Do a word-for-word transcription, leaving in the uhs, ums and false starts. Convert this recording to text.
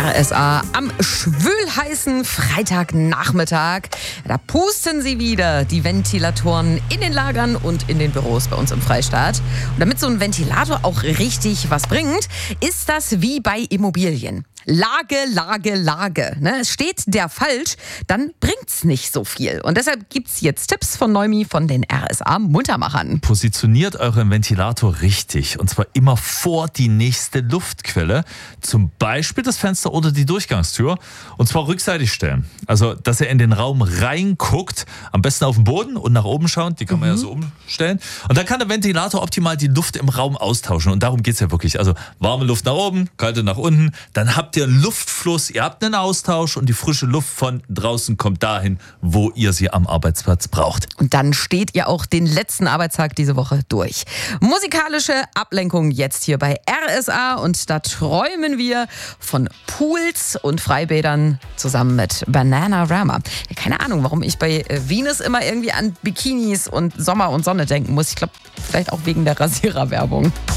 R S A am schwülheißen Freitagnachmittag. Da pusten sie wieder die Ventilatoren in den Lagern und in den Büros bei uns im Freistaat. Und damit so ein Ventilator auch richtig was bringt, ist das wie bei Immobilien. Lage, Lage, Lage. Ne? Es steht der falsch, dann bringt's nicht so viel. Und deshalb gibt's jetzt Tipps von Neumi von den R S A-Muntermachern. Positioniert euren Ventilator richtig. Und zwar immer vor die nächste Luftquelle. Zum Beispiel das Fenster oder die Durchgangstür. Und zwar rückseitig stellen. Also, dass ihr in den Raum reinguckt. Am besten auf den Boden und nach oben schauen. Die kann man mhm. ja so umstellen. Und dann kann der Ventilator optimal die Luft im Raum austauschen. Und darum geht's ja wirklich. Also, warme Luft nach oben, kalte nach unten. Dann habt ihr einen Luftfluss, ihr habt einen Austausch und die frische Luft von draußen kommt dahin, wo ihr sie am Arbeitsplatz braucht. Und dann steht ihr auch den letzten Arbeitstag diese Woche durch. Musikalische Ablenkung jetzt hier bei R S A und da träumen wir von Pools und Freibädern zusammen mit Bananarama. Ja, keine Ahnung, warum ich bei Venus immer irgendwie an Bikinis und Sommer und Sonne denken muss. Ich glaube, vielleicht auch wegen der Rasiererwerbung.